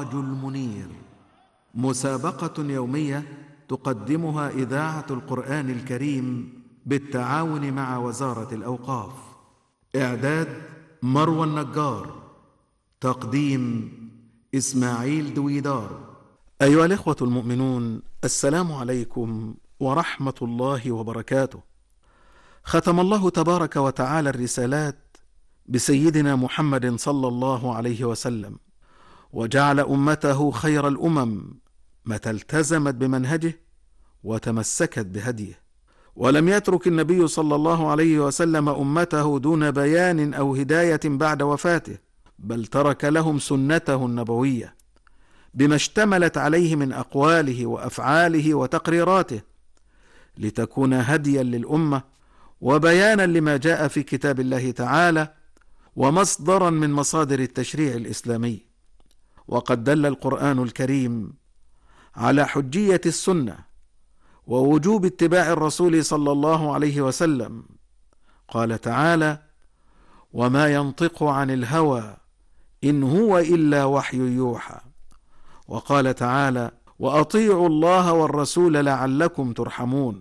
السراج المنير، مسابقة يومية تقدمها إذاعة القرآن الكريم بالتعاون مع وزارة الأوقاف. إعداد مروى النجار، تقديم إسماعيل دويدار. أيها الإخوة المؤمنون، السلام عليكم ورحمة الله وبركاته. ختم الله تبارك وتعالى الرسالات بسيدنا محمد صلى الله عليه وسلم، وجعل أمته خير الأمم متى التزمت بمنهجه وتمسكت بهديه، ولم يترك النبي صلى الله عليه وسلم أمته دون بيان أو هداية بعد وفاته، بل ترك لهم سنته النبوية بما اشتملت عليه من أقواله وأفعاله وتقريراته، لتكون هديا للأمة وبيانا لما جاء في كتاب الله تعالى ومصدرا من مصادر التشريع الإسلامي. وقد دل القرآن الكريم على حجية السنة ووجوب اتباع الرسول صلى الله عليه وسلم. قال تعالى: وما ينطق عن الهوى إن هو إلا وحي يوحى. وقال تعالى: وأطيعوا الله والرسول لعلكم ترحمون.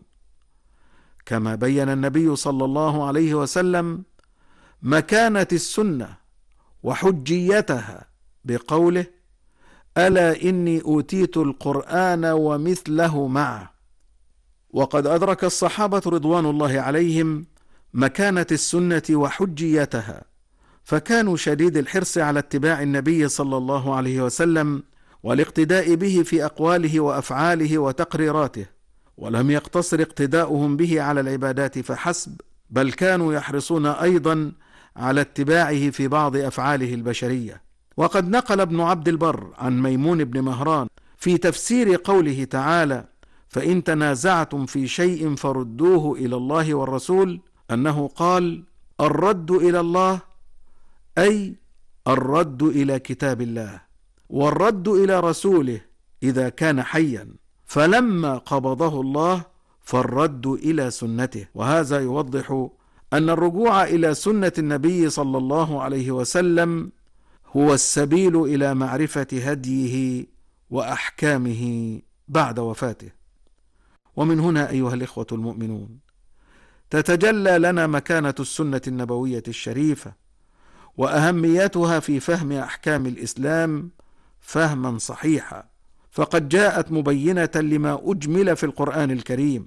كما بين النبي صلى الله عليه وسلم مكانة السنة وحجيتها بقوله: ألا إني أوتيت القرآن ومثله معه. وقد أدرك الصحابة رضوان الله عليهم مكانة السنة وحجيتها، فكانوا شديد الحرص على اتباع النبي صلى الله عليه وسلم والاقتداء به في أقواله وأفعاله وتقريراته، ولم يقتصر اقتداؤهم به على العبادات فحسب، بل كانوا يحرصون أيضا على اتباعه في بعض أفعاله البشرية. وقد نقل ابن عبد البر عن ميمون بن مهران في تفسير قوله تعالى: فإن تنازعتم في شيء فردوه إلى الله والرسول، أنه قال: الرد إلى الله أي الرد إلى كتاب الله، والرد إلى رسوله إذا كان حيا، فلما قبضه الله فالرد إلى سنته. وهذا يوضح أن الرجوع إلى سنة النبي صلى الله عليه وسلم هو السبيل إلى معرفة هديه وأحكامه بعد وفاته. ومن هنا أيها الإخوة المؤمنون تتجلى لنا مكانة السنة النبوية الشريفة وأهميتها في فهم أحكام الإسلام فهما صحيحا، فقد جاءت مبينة لما أجمل في القرآن الكريم،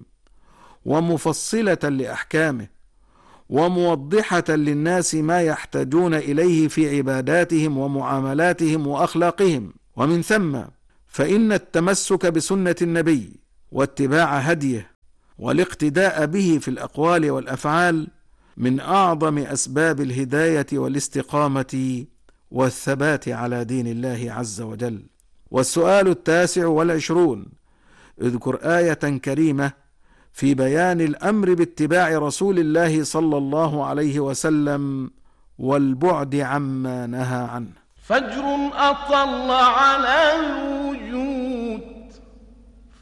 ومفصلة لأحكامه، وموضحة للناس ما يحتاجون إليه في عباداتهم ومعاملاتهم وأخلاقهم. ومن ثم فإن التمسك بسنة النبي واتباع هديه والاقتداء به في الأقوال والأفعال من أعظم أسباب الهداية والاستقامة والثبات على دين الله عز وجل. والسؤال 29: اذكر آية كريمة في بيان الأمر باتباع رسول الله صلى الله عليه وسلم والبعد عما نهى عنه. فجر أطل على